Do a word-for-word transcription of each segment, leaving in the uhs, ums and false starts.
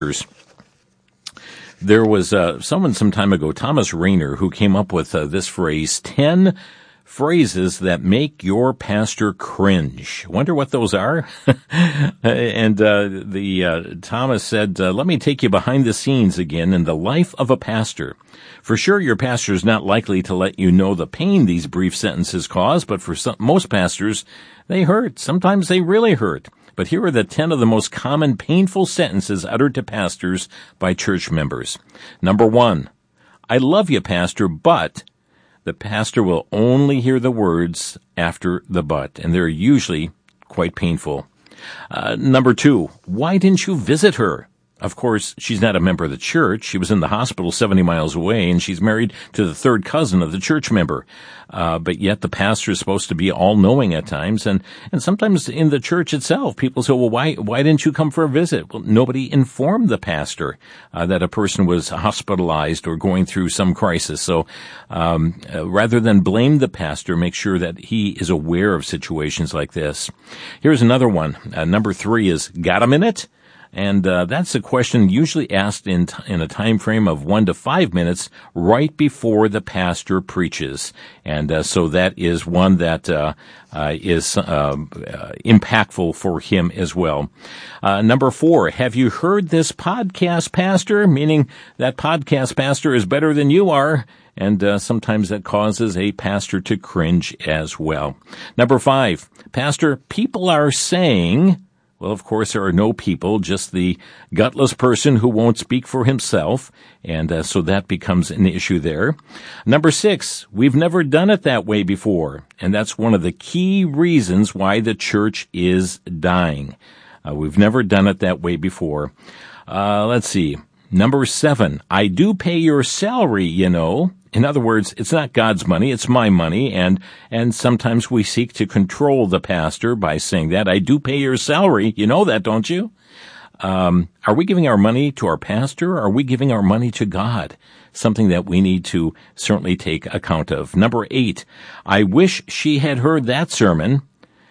There was uh, someone some time ago, Thomas Rainer, who came up with uh, this phrase, ten phrases that make your pastor cringe. Wonder what those are? and uh, the uh, Thomas said, uh, let me take you behind the scenes again in the life of a pastor. For sure, your pastor is not likely to let you know the pain these brief sentences cause, but for some, most pastors, they hurt. Sometimes they really hurt. But here are the ten of the most common painful sentences uttered to pastors by church members. Number one, I love you, pastor, but the pastor will only hear the words after the but, and they're usually quite painful. Uh, number two, why didn't you visit her? Of course, she's not a member of the church. She was in the hospital seventy miles away, and she's married to the third cousin of the church member. Uh, but yet the pastor is supposed to be all-knowing at times, and, and sometimes in the church itself, people say, well, why, why didn't you come for a visit? Well, nobody informed the pastor uh, that a person was hospitalized or going through some crisis. So um, uh, rather than blame the pastor, make sure that he is aware of situations like this. Here's another one. Uh, number three is, got a minute? And uh, that's a question usually asked in t- in a time frame of one to five minutes right before the pastor preaches. And uh, so that is one that uh, uh, is uh, uh, impactful for him as well. Uh, number four, have you heard this podcast, pastor? Meaning that podcast pastor is better than you are. And uh, sometimes that causes a pastor to cringe as well. Number five, pastor, people are saying... Well, of course, there are no people, just the gutless person who won't speak for himself, and uh, so that becomes an issue there. Number six, we've never done it that way before, and that's one of the key reasons why the church is dying. Uh, we've never done it that way before. Uh, let's see. Number seven, I do pay your salary, you know. In other words, it's not God's money, it's my money, and and sometimes we seek to control the pastor by saying that. I do pay your salary. You know that, don't you? Um, are we giving our money to our pastor, or are we giving our money to God? Something that we need to certainly take account of. Number eight, I wish she had heard that sermon.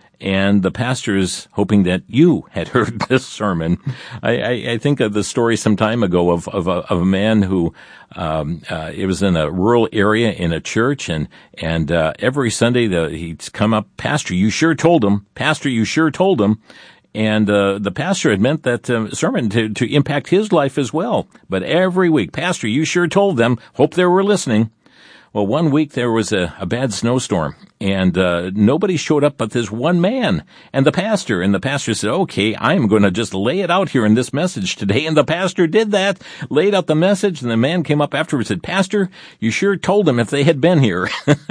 And the pastor is hoping that you had heard this sermon. I, I, I think of the story some time ago of, of, a, of a man who, um, uh, it was in a rural area in a church, and, and, uh, every Sunday the, he'd come up, Pastor, you sure told him. Pastor, you sure told him. And, uh, the pastor had meant that uh, sermon to, to impact his life as well. But every week, Pastor, you sure told them. Hope they were listening. Well, one week there was a, a bad snowstorm, and uh, nobody showed up but this one man and the pastor. And the pastor said, okay, I'm going to just lay it out here in this message today. And the pastor did that, laid out the message, and the man came up afterwards and said, Pastor, you sure told them if they had been here.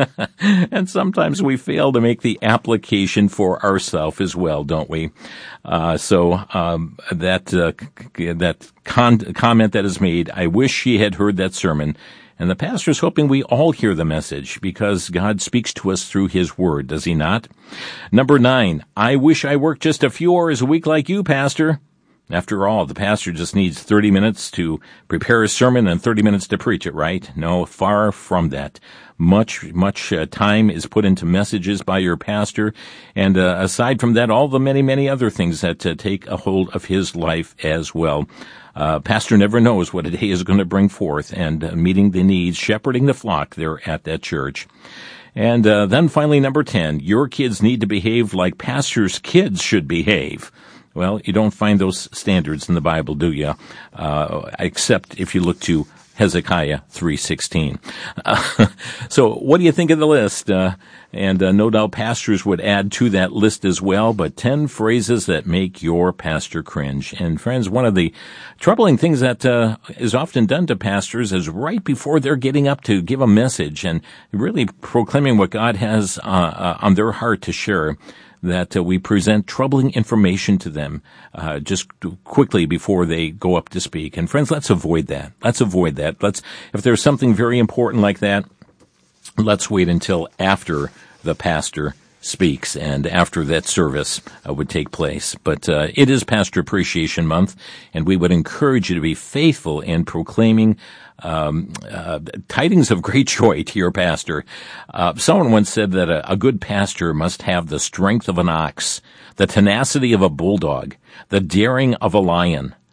And sometimes we fail to make the application for ourselves as well, don't we? Uh, so um, that uh, that con- comment that is made, I wish she had heard that sermon. And the pastor is hoping we all hear the message, because God speaks to us through his word, does he not? Number nine, I wish I worked just a few hours a week like you, pastor. After all, the pastor just needs thirty minutes to prepare his sermon and thirty minutes to preach it, right? No, far from that. Much, much uh, time is put into messages by your pastor. And uh, aside from that, all the many, many other things that uh, take a hold of his life as well. Uh, pastor never knows what a day is going to bring forth, and uh, meeting the needs, shepherding the flock there at that church. And uh, then finally, number ten, your kids need to behave like pastors' kids should behave. Well, you don't find those standards in the Bible, do you? Uh, except if you look to Hezekiah three sixteen. Uh, so what do you think of the list? Uh, and uh, no doubt pastors would add to that list as well, but ten phrases that make your pastor cringe. And friends, one of the troubling things that uh, is often done to pastors is right before they're getting up to give a message and really proclaiming what God has uh, uh, on their heart to share, that uh, we present troubling information to them uh, just quickly before they go up to speak. And friends, let's avoid that. Let's avoid that. Let's, if there's something very important like that, let's wait until after the pastor speaks and after that service uh, would take place. But uh, it is Pastor Appreciation Month, and we would encourage you to be faithful in proclaiming Um, uh, tidings of great joy to your pastor. Uh, someone once said that a, a good pastor must have the strength of an ox, the tenacity of a bulldog, the daring of a lion,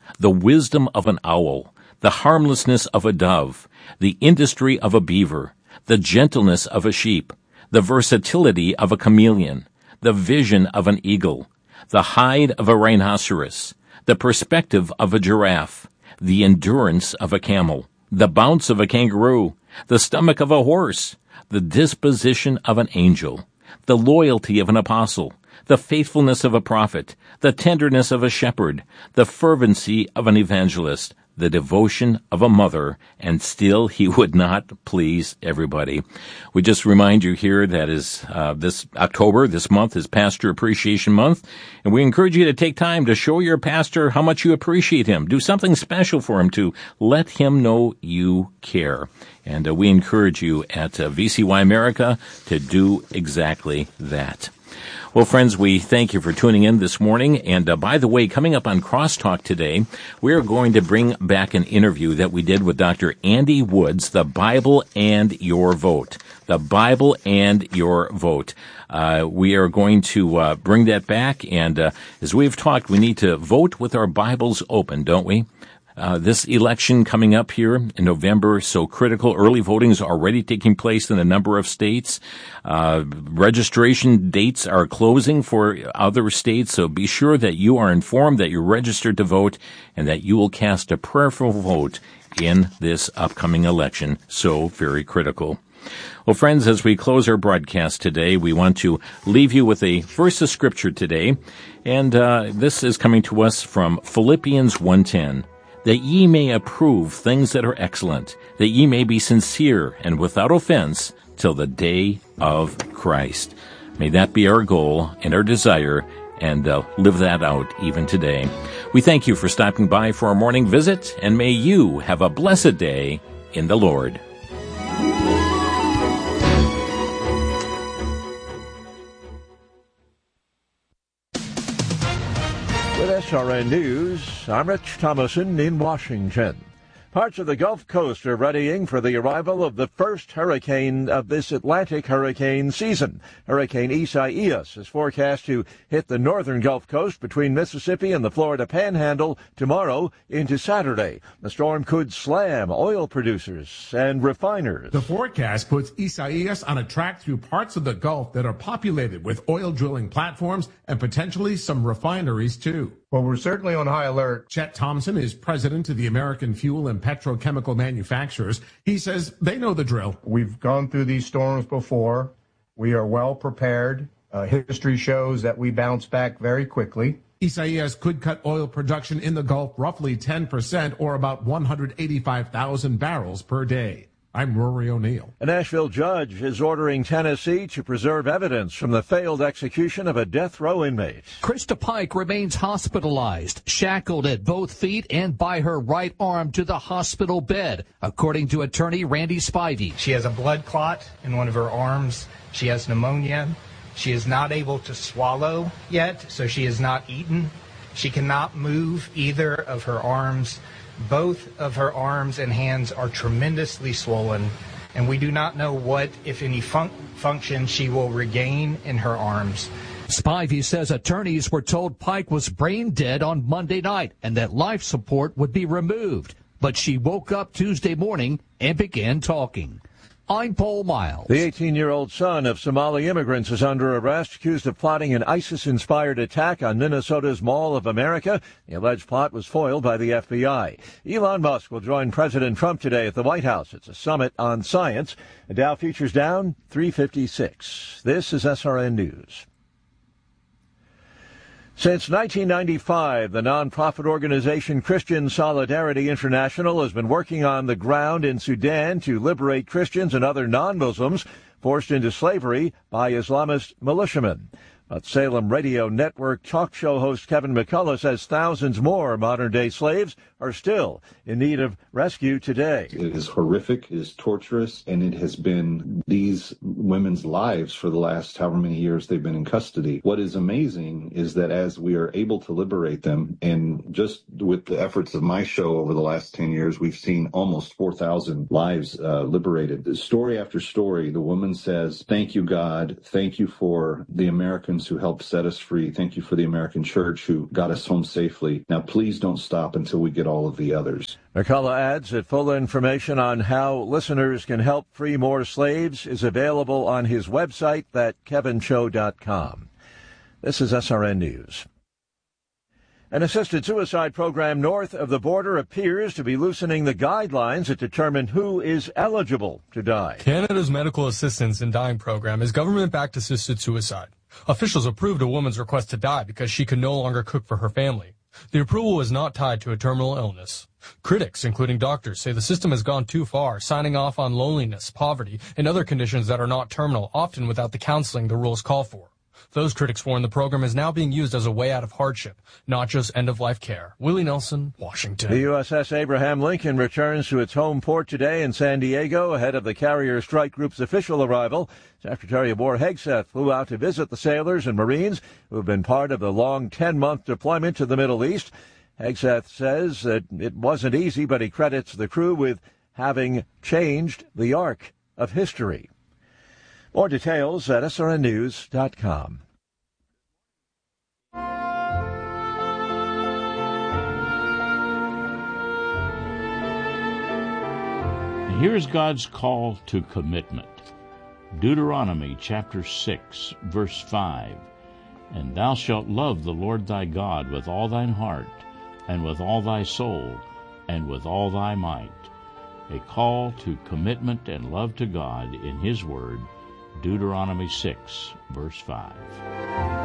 the wisdom of an owl, the harmlessness of a dove, the industry of a beaver, the gentleness of a sheep, the versatility of a chameleon, the vision of an eagle, the hide of a rhinoceros, the perspective of a giraffe, the endurance of a camel, the bounce of a kangaroo, the stomach of a horse, the disposition of an angel, the loyalty of an apostle, the faithfulness of a prophet, the tenderness of a shepherd, the fervency of an evangelist, the devotion of a mother, and still he would not please everybody. We just remind you here that is uh, this October, this month is Pastor Appreciation Month, and we encourage you to take time to show your pastor how much you appreciate him. Do something special for him to let him know you care. And uh, we encourage you at uh, V C Y America to do exactly that. Well, friends, we thank you for tuning in this morning. And uh, by the way, coming up on Crosstalk today, we are going to bring back an interview that we did with Doctor Andy Woods, The Bible and Your Vote. The Bible and Your Vote. Uh, we are going to uh, bring that back. And uh, as we've talked, we need to vote with our Bibles open, don't we? Uh, this election coming up here in November, so critical. Early voting is already taking place in a number of states. Uh, registration dates are closing for other states, so be sure that you are informed, that you're registered to vote, and that you will cast a prayerful vote in this upcoming election. So very critical. Well, friends, as we close our broadcast today, we want to leave you with a verse of Scripture today, and uh, this is coming to us from Philippians one ten. That ye may approve things that are excellent, that ye may be sincere and without offense till the day of Christ. May that be our goal and our desire, and uh, live that out even today. We thank you for stopping by for our morning visit, and may you have a blessed day in the Lord. With S R N News, I'm Rich Thomason in Washington. Parts of the Gulf Coast are readying for the arrival of the first hurricane of this Atlantic hurricane season. Hurricane Isaias is forecast to hit the northern Gulf Coast between Mississippi and the Florida Panhandle tomorrow into Saturday. The storm could slam oil producers and refiners. The forecast puts Isaias on a track through parts of the Gulf that are populated with oil drilling platforms and potentially some refineries, too. Well, we're certainly on high alert. Chet Thompson is president of the American Fuel and Petrochemical Manufacturers. He says they know the drill. We've gone through these storms before. We are well prepared. Uh, history shows that we bounce back very quickly. Isaias could cut oil production in the Gulf roughly ten percent, or about one hundred eighty-five thousand barrels per day. I'm Rory O'Neill. A Nashville judge is ordering Tennessee to preserve evidence from the failed execution of a death row inmate. Krista Pike remains hospitalized, shackled at both feet and by her right arm to the hospital bed, according to attorney Randy Spivey. She has a blood clot in one of her arms. She has pneumonia. She is not able to swallow yet, so she has not eaten. She cannot move either of her arms. Both of her arms and hands are tremendously swollen, and we do not know what, if any, fun- function she will regain in her arms. Spivey says attorneys were told Pike was brain dead on Monday night and that life support would be removed. But she woke up Tuesday morning and began talking. I'm Paul Miles. The eighteen-year-old son of Somali immigrants is under arrest, accused of plotting an ISIS-inspired attack on Minnesota's Mall of America. The alleged plot was foiled by the F B I. Elon Musk will join President Trump today at the White House. It's a summit on science. The Dow futures down three fifty-six. This is S R N News. Since nineteen ninety-five, the nonprofit organization Christian Solidarity International has been working on the ground in Sudan to liberate Christians and other non-Muslims forced into slavery by Islamist militiamen. But Salem Radio Network talk show host Kevin McCullough says thousands more modern-day slaves are still in need of rescue today. It is horrific, it is torturous, and it has been these women's lives for the last however many years they've been in custody. What is amazing is that as we are able to liberate them, and just with the efforts of my show over the last ten years, we've seen almost four thousand lives uh, liberated. Story after story, the woman says, "Thank you, God. Thank you for the Americans who helped set us free. Thank you for the American church who got us home safely. Now, please don't stop until we get all of the others." McCullough adds that full information on how listeners can help free more slaves is available on his website, that kevin show dot com. This is S R N News. An assisted suicide program north of the border appears to be loosening the guidelines that determine who is eligible to die. Canada's Medical Assistance in Dying program is government-backed assisted suicide. Officials approved a woman's request to die because she could no longer cook for her family. The approval is not tied to a terminal illness. Critics, including doctors, say the system has gone too far, signing off on loneliness, poverty, and other conditions that are not terminal, often without the counseling the rules call for. Those critics warn the program is now being used as a way out of hardship, not just end-of-life care. Willie Nelson, Washington. The U S S Abraham Lincoln returns to its home port today in San Diego ahead of the Carrier Strike Group's official arrival. Secretary of War Hegseth flew out to visit the sailors and Marines who have been part of the long ten-month deployment to the Middle East. Hegseth says that it wasn't easy, but he credits the crew with having changed the arc of history. More details at S R N news dot com. Here's God's call to commitment. Deuteronomy chapter six, verse five. And thou shalt love the Lord thy God with all thine heart, and with all thy soul, and with all thy might. A call to commitment and love to God in His Word, Deuteronomy six, verse five.